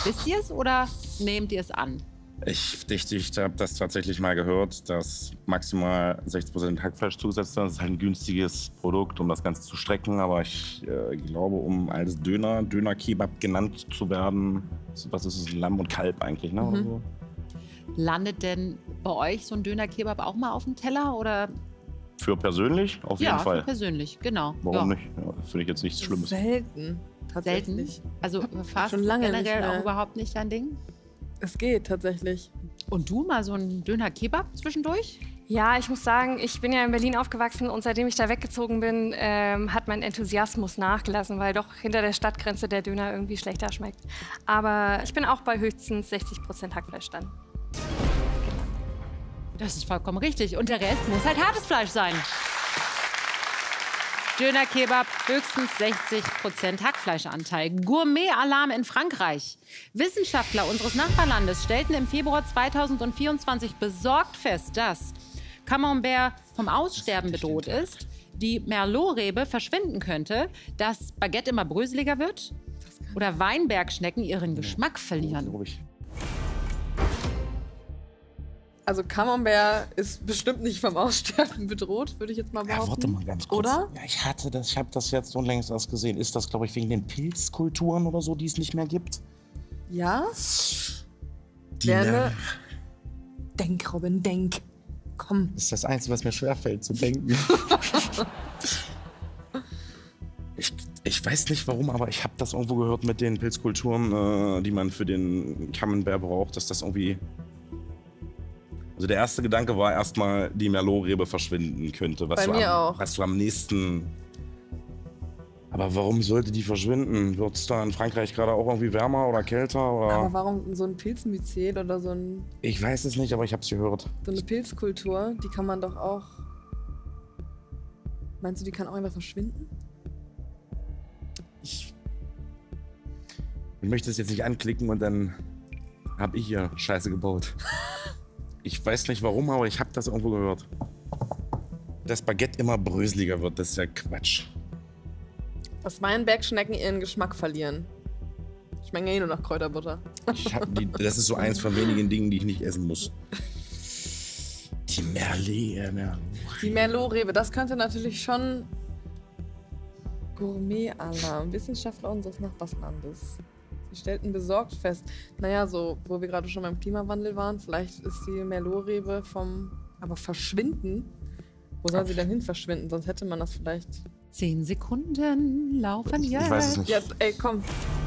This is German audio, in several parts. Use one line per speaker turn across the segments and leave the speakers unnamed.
Wisst ihr es oder nehmt ihr es an?
Ich habe das tatsächlich mal gehört, dass maximal 60% Hackfleisch zugesetzt ist. Das ist halt ein günstiges Produkt, um das Ganze zu strecken. Aber ich glaube, um als Döner-Kebab genannt zu werden, was ist es, Lamm und Kalb eigentlich, ne? Oder so?
Landet denn bei euch so ein Döner-Kebab auch mal auf dem Teller? Oder?
Für persönlich? Auf jeden Fall.
Ja, für persönlich, genau.
Warum nicht? Ja, finde ich jetzt nichts Schlimmes.
Selten, tatsächlich.
Selten? Also fast
Schon lange nicht
generell
mehr.
auch überhaupt nicht dein Ding?
Es geht tatsächlich.
Und du mal so ein Döner-Kebab zwischendurch?
Ja, ich muss sagen, ich bin ja in Berlin aufgewachsen und seitdem ich da weggezogen bin, hat mein Enthusiasmus nachgelassen, weil doch hinter der Stadtgrenze der Döner irgendwie schlechter schmeckt. Aber ich bin auch bei höchstens 60% Hackfleisch dann.
Das ist vollkommen richtig. Und der Rest muss halt hartes Fleisch sein. Döner-Kebab, höchstens 60% Hackfleischanteil. Gourmet-Alarm in Frankreich. Wissenschaftler unseres Nachbarlandes stellten im Februar 2024 besorgt fest, dass Camembert vom Aussterben bedroht ist, die Merlot-Rebe verschwinden könnte, dass Baguette immer bröseliger wird oder Weinbergschnecken ihren Geschmack verlieren.
Also Camembert ist bestimmt nicht vom Aussterben bedroht, würde ich jetzt mal behaupten.
Ja, warte mal ganz kurz.
Oder?
Ja, ich habe das jetzt unlängst erst gesehen. Ist das, glaube ich, wegen den Pilzkulturen oder so, die es nicht mehr gibt?
Ja?
Die
Gerne. Denk, Robin, denk. Komm.
Das ist das Einzige, was mir schwerfällt, zu denken. Ich weiß nicht warum, aber ich habe das irgendwo gehört mit den Pilzkulturen, die man für den Camembert braucht, dass das irgendwie... Also der erste Gedanke war erstmal, die Merlot-Rebe verschwinden könnte.
Bei mir auch.
Was du am nächsten... Aber warum sollte die verschwinden? Wird es da in Frankreich gerade auch irgendwie wärmer oder kälter? Oder?
Aber warum so ein Pilzmyzel oder so
Ich weiß es nicht, aber ich habe es gehört.
so eine Pilzkultur, die kann man doch auch... Meinst du, die kann auch einfach verschwinden?
Ich möchte es jetzt nicht anklicken und dann habe ich hier Scheiße gebaut. Ich weiß nicht warum, aber ich habe das irgendwo gehört. Dass Baguette immer bröseliger wird, das ist ja Quatsch.
Dass Weinbergschnecken ihren Geschmack verlieren. Schmecken ja eh nur nach Kräuterbutter.
Das ist so eins von wenigen Dingen, die ich nicht essen muss. Die Merlot.
Die Merlot-Rebe, das könnte natürlich schon Gourmet-Alarm. Wissenschaftler unseres Nachbarlandes. Sie stellten besorgt fest, naja, so, wo wir gerade schon beim Klimawandel waren, vielleicht ist die Merlot-Rebe aber verschwinden? Wo soll sie denn hin verschwinden? Sonst hätte man das vielleicht...
10 Sekunden laufen jetzt.
Ich weiß es nicht.
Ja, ey, komm.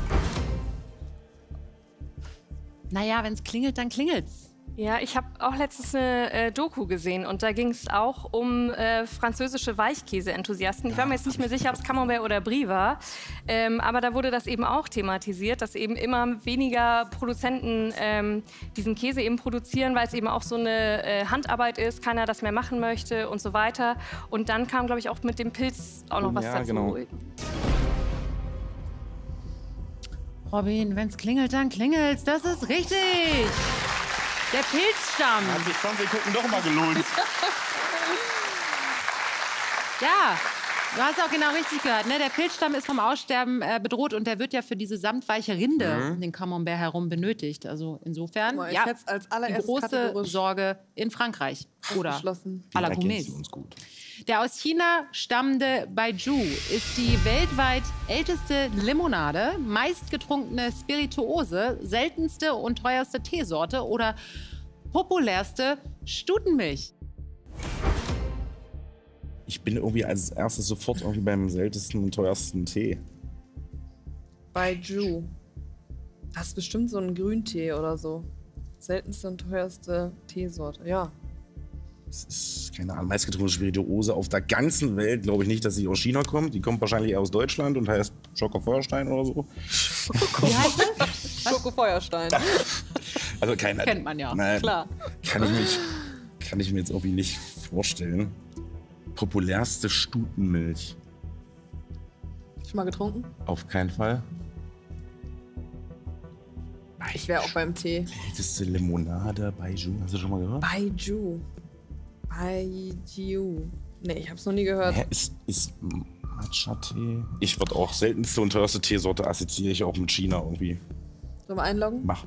Naja, wenn es klingelt, dann klingelt's.
Ja, ich habe auch letztens eine Doku gesehen und da ging es auch um französische Weichkäse-Enthusiasten. Ich war mir jetzt nicht mehr sicher, ob es Camembert oder Brie war, aber da wurde das eben auch thematisiert, dass eben immer weniger Produzenten diesen Käse eben produzieren, weil es eben auch so eine Handarbeit ist, keiner das mehr machen möchte und so weiter. Und dann kam, glaube ich, auch mit dem Pilz auch noch was dazu.
Genau.
Robin, wenn es klingelt, dann klingelt's. Das ist richtig. Der Pilzstamm.
Hat sich 20 Sekunden doch mal gelohnt.
Ja, du hast auch genau richtig gehört. Ne? Der Pilzstamm ist vom Aussterben bedroht und der wird ja für diese samtweiche Rinde um den Camembert herum benötigt. Also insofern,
Guck mal, ich
ja,
hätte es als
die
allererstes
große
kategorisch
Sorge in Frankreich oder
ausgeschlossen.
à la
Da kennt
Gourmets.
sie uns gut.
Der aus China stammende Baijiu ist die weltweit älteste Limonade, meistgetrunkene Spirituose, seltenste und teuerste Teesorte oder populärste Stutenmilch.
Ich bin irgendwie als erstes sofort irgendwie beim seltensten und teuersten Tee.
Baijiu. Das ist bestimmt so ein Grüntee oder so. Seltenste und teuerste Teesorte, ja.
Das ist, keine Ahnung, meistgetrunkene Spirituose auf der ganzen Welt. Glaube ich nicht, dass sie aus China kommt. Die kommt wahrscheinlich eher aus Deutschland und heißt Schokofeuerstein oder so.
Wie heißt das?
Schokofeuerstein.
Also keine
Kennt man ja,
Nein,
klar.
Kann ich mir jetzt irgendwie nicht vorstellen. Populärste Stutenmilch.
Schon mal getrunken?
Auf keinen Fall.
Ich wäre auch beim Tee.
Älteste Limonade, Baijiu. Hast du schon mal gehört?
Baijiu. Baijiu. Nee, ich hab's noch nie gehört.
Hä, ist Matcha-Tee? Ich würde auch seltenste und teuerste Teesorte assoziiere ich auch mit China irgendwie.
Sollen wir einloggen?
Mach.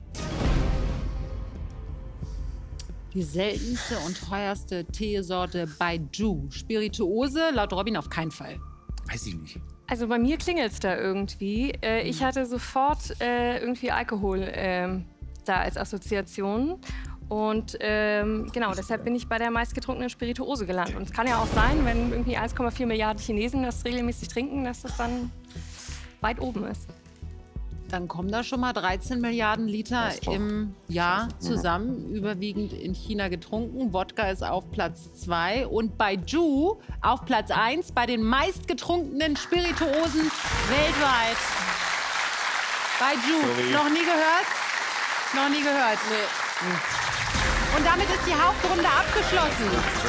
Die seltenste und teuerste Teesorte Baijiu. Spirituose, laut Robin auf keinen Fall.
Weiß ich nicht.
Also bei mir klingelt es da irgendwie. Ich hatte sofort irgendwie Alkohol da als Assoziation. Und genau, deshalb bin ich bei der meistgetrunkenen Spirituose gelandet. Und es kann ja auch sein, wenn irgendwie 1,4 Milliarden Chinesen das regelmäßig trinken, dass das dann weit oben ist.
Dann kommen da schon mal 13 Milliarden Liter im Jahr zusammen, überwiegend in China getrunken. Wodka ist auf Platz 2 und Baijiu auf Platz 1 bei den meistgetrunkenen Spirituosen weltweit. Baijiu,
Sorry.
noch nie gehört? Noch nie gehört? Nee. Und damit ist die Hauptrunde abgeschlossen.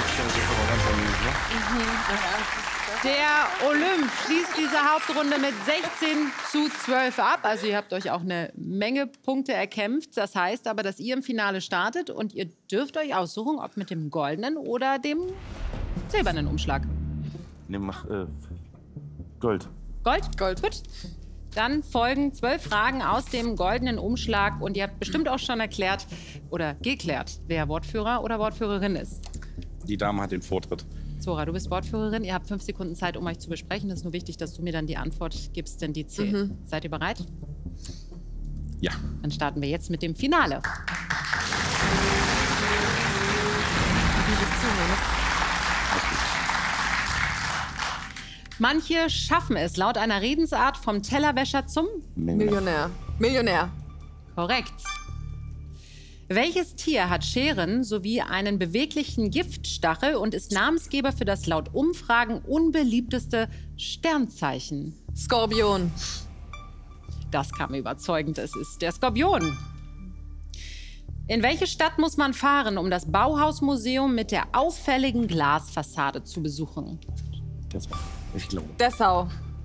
Der Olymp schließt diese Hauptrunde mit 16:12 ab. Also ihr habt euch auch eine Menge Punkte erkämpft. Das heißt aber, dass ihr im Finale startet und ihr dürft euch aussuchen, ob mit dem goldenen oder dem silbernen Umschlag.
Ne, mach Gold.
Gold? Gold. Gut. Dann folgen 12 Fragen aus dem goldenen Umschlag. Und ihr habt bestimmt auch schon erklärt oder geklärt, wer Wortführer oder Wortführerin ist.
Die Dame hat den Vortritt.
Zora, du bist Wortführerin. Ihr habt 5 Sekunden Zeit, um euch zu besprechen. Es ist nur wichtig, dass du mir dann die Antwort gibst, denn die zählt. Seid ihr bereit?
Ja.
Dann starten wir jetzt mit dem Finale. Manche schaffen es laut einer Redensart vom Tellerwäscher zum
Millionär. Millionär.
Korrekt. Welches Tier hat Scheren sowie einen beweglichen Giftstachel und ist Namensgeber für das laut Umfragen unbeliebteste Sternzeichen?
Skorpion.
Das kam überzeugend. Es ist der Skorpion. In welche Stadt muss man fahren, um das Bauhausmuseum mit der auffälligen Glasfassade zu besuchen?
Das war, ich glaube.
Dessau.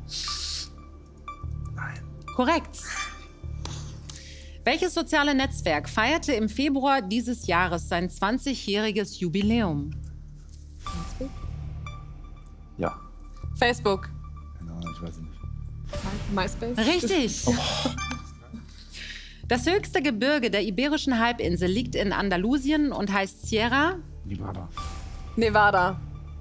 Nein.
Korrekt. Welches soziale Netzwerk feierte im Februar dieses Jahres sein 20-jähriges Jubiläum?
Ja.
Facebook.
Keine Ahnung, ich weiß nicht.
MySpace.
Richtig. Das höchste Gebirge der Iberischen Halbinsel liegt in Andalusien und heißt Sierra.
Nevada.
Nevada.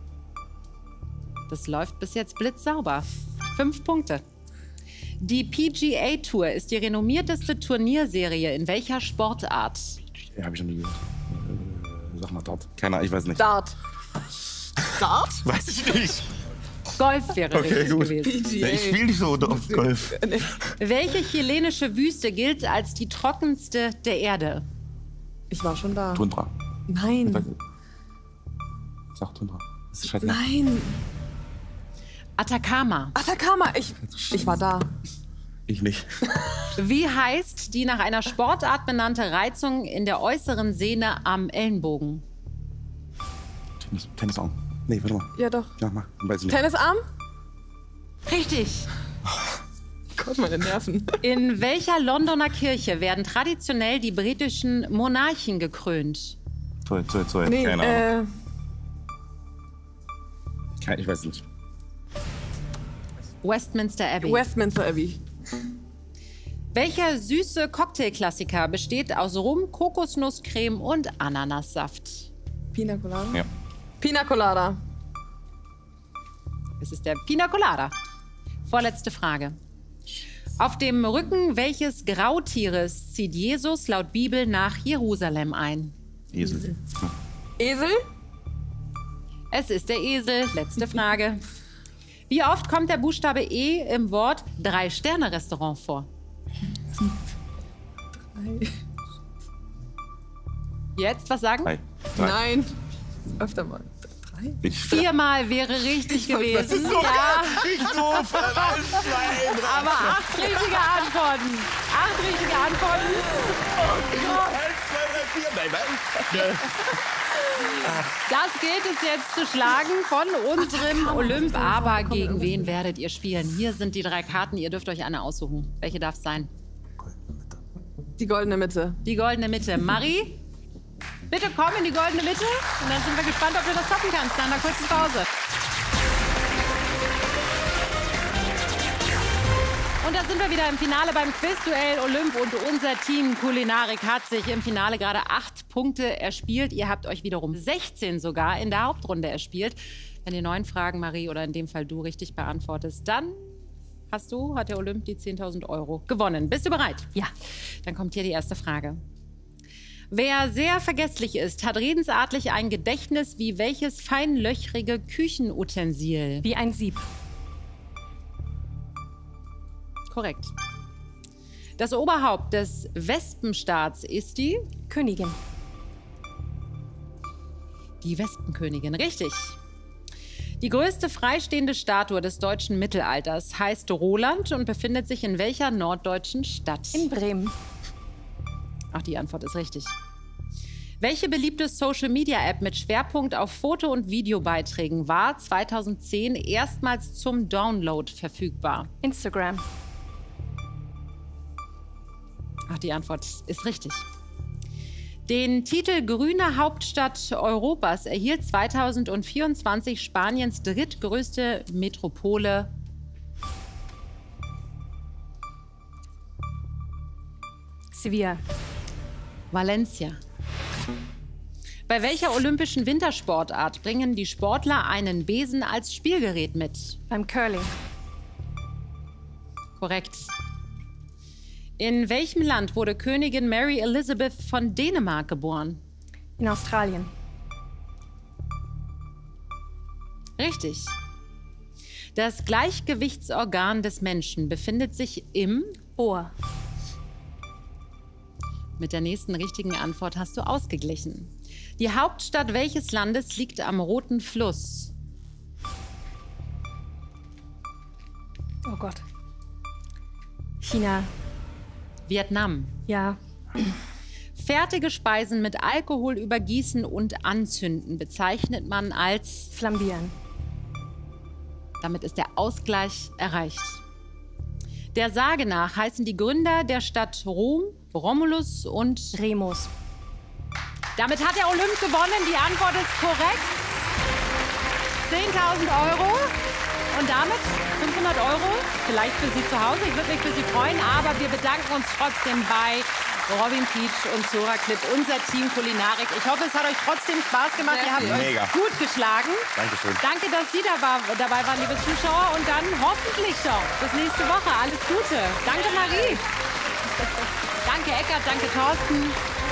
Das läuft bis jetzt blitzsauber. 5 Punkte. Die PGA Tour ist die renommierteste Turnierserie in welcher Sportart?
Ja, habe ich schon nie gehört. Sag mal Dart. Keine Ahnung, ich weiß nicht.
Dart. Dart?
Weiß ich nicht.
Golf wäre richtig gewesen.
Ja, ich spiele nicht so oft Golf.
Welche chilenische Wüste gilt als die trockenste der Erde?
Ich war schon da.
Tundra.
Nein.
Sag Tundra. Das ist scheiße.
Nein.
Atacama.
Atacama. Ich war da.
Ich nicht.
Wie heißt die nach einer Sportart benannte Reizung in der äußeren Sehne am Ellenbogen?
Tennisarm. Nee, warte mal.
Ja, doch.
Ja, mach. Weiß ich nicht.
Tennisarm?
Richtig.
Gott, meine Nerven.
In welcher Londoner Kirche werden traditionell die britischen Monarchen gekrönt?
Toll.
Nee,
Keine Ahnung. Ich weiß nicht.
Westminster Abbey.
Westminster Abbey.
Welcher süße Cocktailklassiker besteht aus Rum, Kokosnusscreme und Ananassaft?
Pina Colada?
Ja.
Pina Colada.
Es ist der Pina Colada. Vorletzte Frage. Auf dem Rücken welches Grautieres zieht Jesus laut Bibel nach Jerusalem ein?
Esel.
Esel?
Es ist der Esel. Letzte Frage. Wie oft kommt der Buchstabe E im Wort 3-Sterne-Restaurant vor?
3.
Jetzt, was sagen?
3.
Nein. Öfter mal. 3?
4-mal wäre richtig gewesen.
Das ist so richtig doof.
Aber 8 richtige Antworten. 8 richtige Antworten. Das gilt es jetzt zu schlagen von unserem Olymp. Aber gegen wen werdet ihr spielen? Hier sind die 3 Karten. Ihr dürft euch eine aussuchen. Welche darf es sein?
Die goldene Mitte.
Die goldene Mitte. Marie, bitte komm in die goldene Mitte. Und dann sind wir gespannt, ob du das toppen kannst. Nach einer kurzen Pause. Und da sind wir wieder im Finale beim Quizduell Olymp und unser Team Kulinarik hat sich im Finale gerade 8 Punkte erspielt. Ihr habt euch wiederum 16 sogar in der Hauptrunde erspielt. Wenn ihr 9 Fragen, Marie, oder in dem Fall du, richtig beantwortest, dann hat der Olymp die 10.000 € gewonnen. Bist du bereit?
Ja.
Dann kommt hier die erste Frage. Wer sehr vergesslich ist, hat redensartlich ein Gedächtnis wie welches feinlöchrige Küchenutensil?
Wie ein Sieb.
Korrekt. Das Oberhaupt des Wespenstaats ist die
Königin.
Die Wespenkönigin, richtig. Die größte freistehende Statue des deutschen Mittelalters heißt Roland und befindet sich in welcher norddeutschen Stadt?
In Bremen.
Ach, die Antwort ist richtig. Welche beliebte Social-Media-App mit Schwerpunkt auf Foto- und Videobeiträgen war 2010 erstmals zum Download verfügbar?
Instagram.
Ach, die Antwort ist richtig. Den Titel Grüne Hauptstadt Europas erhielt 2024 Spaniens drittgrößte Metropole.
Sevilla.
Valencia. Bei welcher olympischen Wintersportart bringen die Sportler einen Besen als Spielgerät mit?
Beim Curling.
Korrekt. In welchem Land wurde Königin Mary Elizabeth von Dänemark geboren?
In Australien.
Richtig. Das Gleichgewichtsorgan des Menschen befindet sich im
Ohr.
Mit der nächsten richtigen Antwort hast du ausgeglichen. Die Hauptstadt welches Landes liegt am Roten Fluss?
Oh Gott. China.
Vietnam.
Ja.
Fertige Speisen mit Alkohol übergießen und anzünden bezeichnet man als...
Flambieren.
Damit ist der Ausgleich erreicht. Der Sage nach heißen die Gründer der Stadt Rom Romulus und...
Remus.
Damit hat der Olymp gewonnen. Die Antwort ist korrekt. 10.000 €. Und damit 500 €, vielleicht für Sie zu Hause. Ich würde mich für Sie freuen, aber wir bedanken uns trotzdem bei Robin Pietsch und Zora Klipp, unser Team Kulinarik. Ich hoffe, es hat euch trotzdem Spaß gemacht. Ihr habt euch gut geschlagen.
Dankeschön.
Danke, dass Sie dabei waren, liebe Zuschauer. Und dann hoffentlich schon bis nächste Woche. Alles Gute. Danke, Marie. Danke, Eckart. Danke, Thorsten.